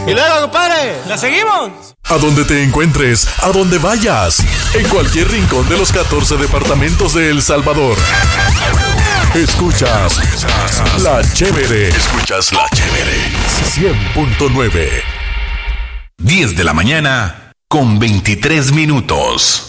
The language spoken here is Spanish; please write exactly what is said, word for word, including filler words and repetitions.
Y luego, compadre, ¿la seguimos? A donde te encuentres, a donde vayas, en cualquier rincón de los catorce departamentos de El Salvador. Escuchas La Chévere. Escuchas La Chévere. cien punto nueve. diez de la mañana con veintitrés minutos.